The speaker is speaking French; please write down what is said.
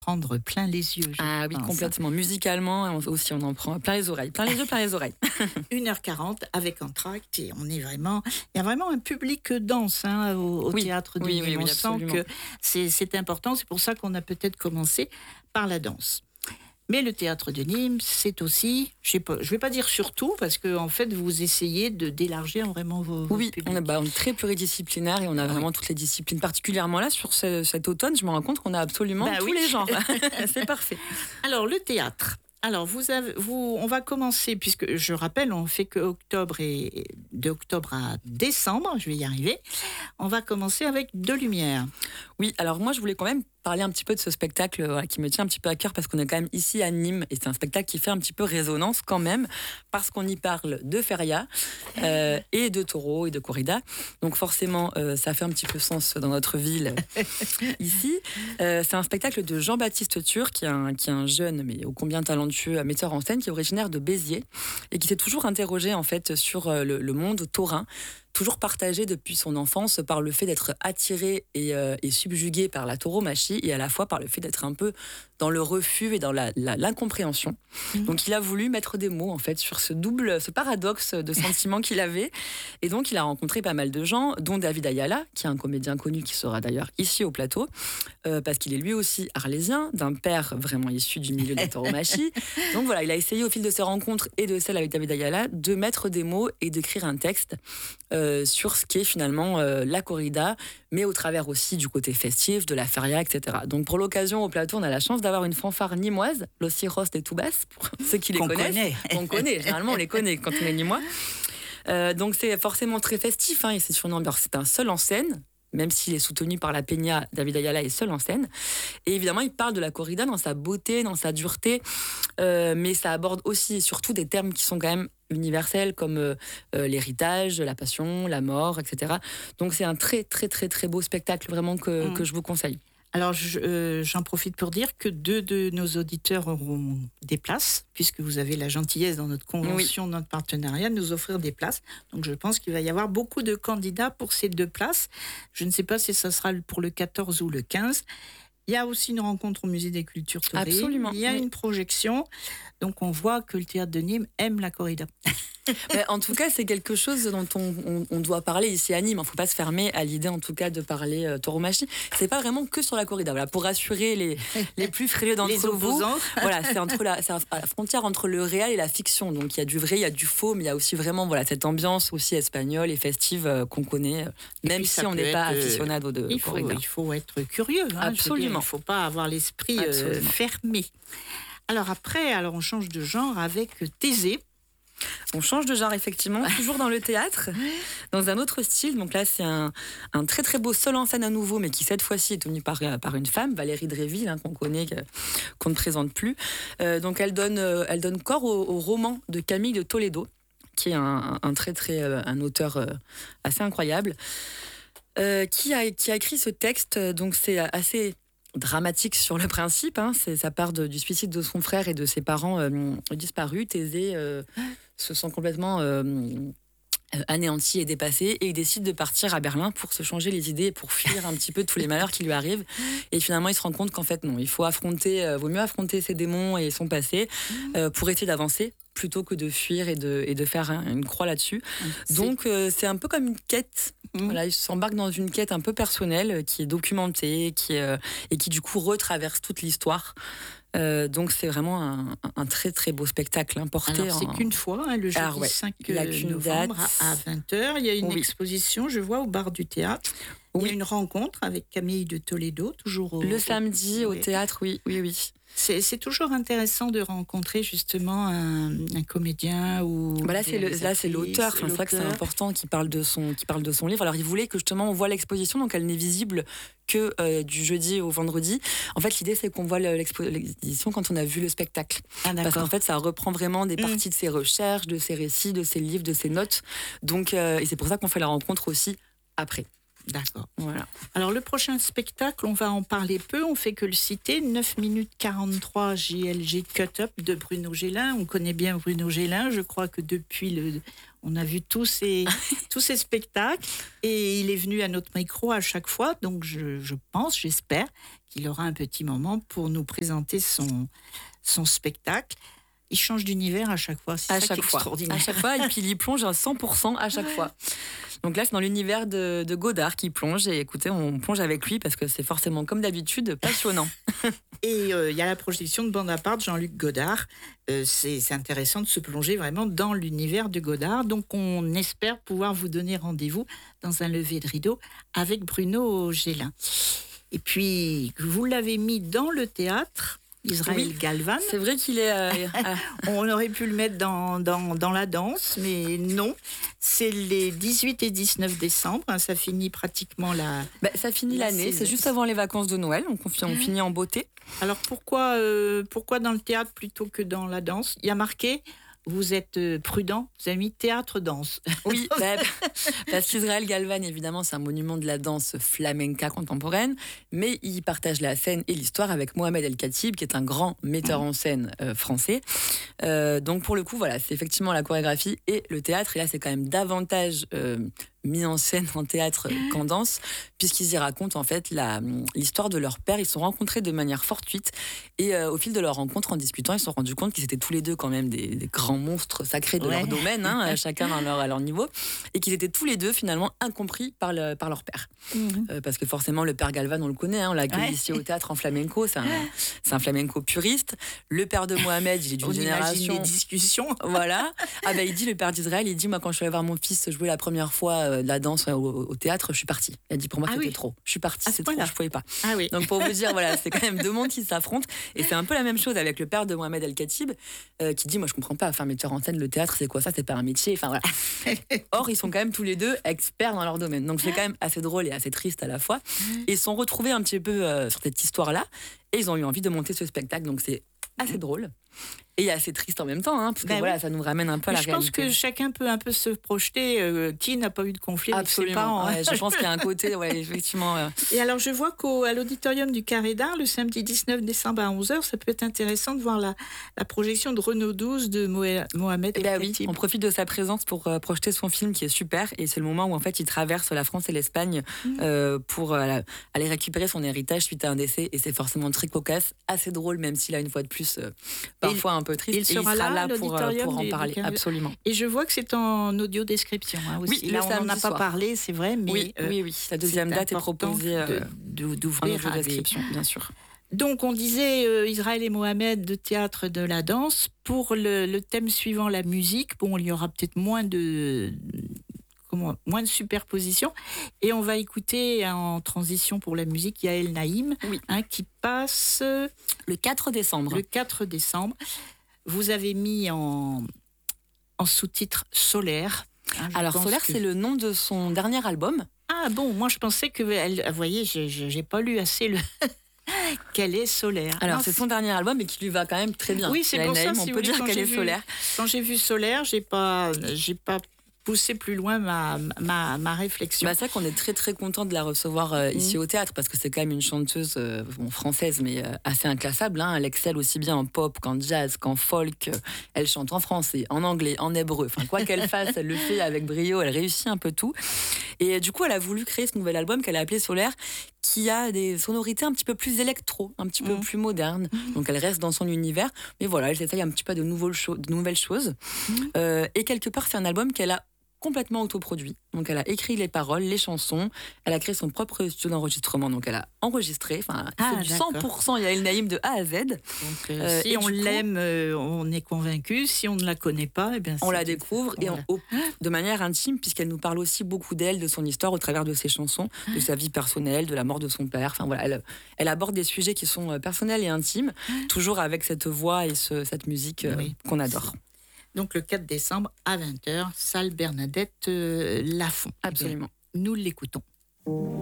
prendre plein les yeux, je Ah oui, pense. complètement. Musicalement, aussi, on en prend plein les oreilles. Plein les yeux, plein les oreilles. 1h40 avec entracte et on est vraiment, il y a vraiment un public dense au Oui, théâtre de oui, oui, Nîmes. On oui, sent absolument. que c'est important, c'est pour ça qu'on a peut-être commencé par la danse. Mais le théâtre de Nîmes, c'est aussi, je vais pas dire surtout, parce que en fait, vous essayez d'élargir vraiment votre Oui, public. on est très pluridisciplinaire et on a Oui. vraiment toutes les disciplines. Particulièrement là, sur cet automne, je me rends compte qu'on a absolument tous Oui. les genres. C'est parfait. Alors, le théâtre. Alors, on va commencer, puisque je rappelle, on fait que d'octobre à décembre, je vais y arriver. On va commencer avec Deux Lumières. Oui, alors moi, je voulais quand même parler un petit peu de ce spectacle qui me tient un petit peu à cœur parce qu'on est quand même ici à Nîmes et c'est un spectacle qui fait un petit peu résonance quand même parce qu'on y parle de feria et de taureau et de corrida. Donc forcément, ça fait un petit peu sens dans notre ville ici. C'est un spectacle de Jean-Baptiste Thur qui est un jeune mais ô combien talentueux metteur en scène qui est originaire de Béziers et qui s'est toujours interrogé en fait sur le monde taurin, toujours partagé depuis son enfance par le fait d'être attiré et subjugué par la tauromachie et à la fois par le fait d'être un peu dans le refus et dans l'incompréhension. Donc il a voulu mettre des mots en fait sur ce paradoxe de sentiments qu'il avait et donc il a rencontré pas mal de gens dont David Ayala qui est un comédien connu qui sera d'ailleurs ici au plateau parce qu'il est lui aussi arlésien d'un père vraiment issu du milieu de la tauromachie. Donc voilà, il a essayé au fil de ses rencontres et de celles avec David Ayala de mettre des mots et d'écrire un texte sur ce qu'est finalement la corrida, mais au travers aussi du côté festif, de la feria, etc. Donc pour l'occasion, au plateau, on a la chance d'avoir une fanfare nîmoise, Los Hijos de Tubas, pour ceux qui les connaissent. On connaît, généralement on les connaît quand on est nîmois. Donc c'est forcément très festif, et c'est sur une ambiance, c'est un seul en scène, même s'il est soutenu par la Peña, David Ayala est seul en scène. Et évidemment, il parle de la corrida dans sa beauté, dans sa dureté, mais ça aborde aussi et surtout des termes qui sont quand même universels comme l'héritage, la passion, la mort, etc. Donc c'est un très très très très beau spectacle vraiment que je vous conseille. Alors, j'en profite pour dire que 2 de nos auditeurs auront des places, puisque vous avez la gentillesse dans notre convention, notre partenariat, de nous offrir des places. Donc, je pense qu'il va y avoir beaucoup de candidats pour ces 2 places. Je ne sais pas si ça sera pour le 14 ou le 15. Il y a aussi une rencontre au Musée des Cultures taurines. Absolument. Il y a une projection. Donc, on voit que le théâtre de Nîmes aime la corrida. Mais en tout cas, c'est quelque chose dont on doit parler ici à Nîmes. Il ne faut pas se fermer à l'idée, en tout cas, de parler tauromachie. C'est pas vraiment que sur la corrida. Voilà, pour rassurer les plus frileux d'entre vous. Voilà, c'est à la frontière entre le réel et la fiction. Donc, il y a du vrai, il y a du faux, mais il y a aussi vraiment cette ambiance aussi espagnole et festive qu'on connaît, même si on n'est pas aficionado de corrida. Il faut être curieux. Absolument. Il ne faut pas avoir l'esprit fermé. Alors après, on change de genre avec Thésée. On change de genre, effectivement, toujours dans le théâtre, dans un autre style. Donc là, c'est un très très beau seul en scène à nouveau, mais qui cette fois-ci est tenu par une femme, Valérie Dréville, qu'on connaît, qu'on ne présente plus. Donc elle donne corps au roman de Camille de Toledo, qui est un auteur assez incroyable, qui a écrit ce texte. Donc c'est assez dramatique sur le principe, ça part du suicide de son frère et de ses parents disparus. Thésée se sent complètement anéanti et dépassé et il décide de partir à Berlin pour se changer les idées et pour fuir un petit peu tous les malheurs qui lui arrivent. Et finalement, il se rend compte qu'en fait, non, vaut mieux affronter ses démons et son passé pour essayer d'avancer plutôt que de fuir et de faire une croix là-dessus. Donc, c'est un peu comme une quête. Voilà, il s'embarque dans une quête un peu personnelle qui est documentée et qui, du coup, retraverse toute l'histoire. Donc, c'est vraiment un très, très beau spectacle porté. Alors, c'est qu'une fois, le jeudi 5 novembre à 20h. Il y a une exposition, je vois, au bar du théâtre. Il y a une rencontre avec Camille de Toledo, toujours le samedi au théâtre, oui. C'est toujours intéressant de rencontrer justement un comédien ou. Là, c'est l'auteur. C'est vrai que c'est important qui parle de son livre. Alors, il voulait que justement on voit l'exposition, donc elle n'est visible que du jeudi au vendredi. En fait, l'idée c'est qu'on voit l'exposition quand on a vu le spectacle. Parce qu'en fait, ça reprend vraiment des parties de ses recherches, de ses récits, de ses livres, de ses notes. Donc, et c'est pour ça qu'on fait la rencontre aussi après. D'accord. Voilà. Alors, le prochain spectacle, on va en parler peu, on fait que le citer. 9 minutes 43 JLG Cut Up de Bruno Gélin. On connaît bien Bruno Gélin. Je crois que depuis on a vu tous ces spectacles et il est venu à notre micro à chaque fois. Donc, j'espère qu'il aura un petit moment pour nous présenter son spectacle. Il change d'univers à chaque fois, c'est ça qui est extraordinaire. À chaque fois, et puis il y plonge à 100% à chaque fois. Donc là, c'est dans l'univers de Godard qu'il plonge, et écoutez, on plonge avec lui parce que c'est forcément, comme d'habitude, passionnant. Et il y a la projection de Bonaparte, Jean-Luc Godard. C'est intéressant de se plonger vraiment dans l'univers de Godard. Donc on espère pouvoir vous donner rendez-vous dans un lever de rideau avec Bruno Gélin. Et puis, vous l'avez mis dans le théâtre, Israël Galvan. C'est vrai qu'il est... On aurait pu le mettre dans la danse, mais non. C'est les 18 et 19 décembre. Ça finit pratiquement ça finit l'année. C'est juste avant les vacances de Noël. On finit en beauté. Alors pourquoi dans le théâtre plutôt que dans la danse ? Il y a marqué... Vous êtes prudent, vous avez mis théâtre-danse. Oui, parce qu'Israël Galvan, évidemment, c'est un monument de la danse flamenca contemporaine, mais il partage la scène et l'histoire avec Mohamed El Khatib, qui est un grand metteur en scène français. Donc pour le coup, voilà, c'est effectivement la chorégraphie et le théâtre, et là c'est quand même davantage mis en scène en théâtre qu'en danse, puisqu'ils y racontent en fait l'histoire de leur père. Ils se sont rencontrés de manière fortuite, et au fil de leur rencontre, en discutant, ils se sont rendus compte qu'ils étaient tous les deux quand même des grands monstres sacrés de leur domaine, chacun à leur niveau, et qu'ils étaient tous les deux finalement incompris par leur père. Parce que forcément, le père Galvan, on le connaît, on l'a accueilli ici au théâtre en flamenco, c'est un flamenco puriste. Le père de Mohamed, il est d'une génération... des discussions. Voilà. Il dit, le père d'Israël, il dit, moi quand je suis allé voir mon fils jouer la première fois de la danse au théâtre, je suis partie. Il a dit, pour moi c'était trop. Je suis partie, c'est trop, je pouvais pas. Donc pour vous dire, voilà, c'est quand même deux mondes qui s'affrontent, et c'est un peu la même chose avec le père de Mohamed El Khatib, qui dit, moi je comprends pas, enfin metteur en scène, le théâtre c'est quoi ça, c'est pas un métier, enfin voilà. Or ils sont quand même tous les deux experts dans leur domaine, donc c'est quand même assez drôle et assez triste à la fois, et ils se sont retrouvés un petit peu sur cette histoire là, et ils ont eu envie de monter ce spectacle, donc c'est assez drôle et assez triste en même temps, parce que ça nous ramène un peu à la réalité. Je pense que chacun peut un peu se projeter. Qui n'a pas eu de conflit avec ses parents, je pense qu'il y a un côté, effectivement. Et alors, je vois qu'à l'auditorium du Carré d'Art, le samedi 19 décembre à 11h, ça peut être intéressant de voir la projection de Renaud 12 de Mohamed El Khatib. Oui, on profite de sa présence pour projeter son film qui est super, et c'est le moment où en fait il traverse la France et l'Espagne pour aller récupérer son héritage suite à un décès, et c'est forcément très cocasse, assez drôle, même s'il a une fois de plus parfois un peu triste. Il sera là pour en parler, absolument. Et je vois que c'est en audio description aussi. Oui, là, on n'en a pas parlé, c'est vrai, mais oui. La deuxième date est proposée d'ouvrir en audio description, bien sûr. Donc, on disait Israël et Mohamed de théâtre de la danse. Pour le thème suivant, la musique, il y aura peut-être moins de superposition. Et on va écouter en transition pour la musique Yael Naïm, qui passe le 4 décembre. Le 4 décembre. Vous avez mis en sous-titre Solaire. Alors Solaire, c'est le nom de son dernier album. Ah bon, moi je pensais que... Vous voyez, j'ai pas lu assez le... Qu'elle est solaire. Alors c'est son dernier album et qui lui va quand même très bien. Oui, c'est pour ça, on peut dire qu'elle est solaire. Quand j'ai vu Solaire, j'ai pas pousser plus loin ma réflexion. C'est vrai qu'on est très très content de la recevoir ici au théâtre, parce que c'est quand même une chanteuse française, mais assez inclassable. Elle excelle aussi bien en pop qu'en jazz, qu'en folk. Elle chante en français, en anglais, en hébreu. Enfin, quoi qu'elle fasse, elle le fait avec brio. Elle réussit un peu tout. Et du coup, elle a voulu créer ce nouvel album qu'elle a appelé Solaire, qui a des sonorités un petit peu plus électro, un petit peu plus modernes. Donc elle reste dans son univers, mais voilà, elle s'essaye un petit peu de nouvelles choses. Et quelque part, c'est un album qu'elle a complètement autoproduit. Donc elle a écrit les paroles, les chansons, elle a créé son propre studio d'enregistrement, donc elle a enregistré, c'est du 100% Yael Naïm de A à Z. Donc si on l'aime, on est convaincu, si on ne la connaît pas, on la découvre, et de manière intime, puisqu'elle nous parle aussi beaucoup d'elle, de son histoire au travers de ses chansons, de sa vie personnelle, de la mort de son père. Elle aborde des sujets qui sont personnels et intimes, toujours avec cette voix et cette musique qu'on adore. Donc le 4 décembre à 20h, salle Bernadette Lafont. Absolument. Nous l'écoutons.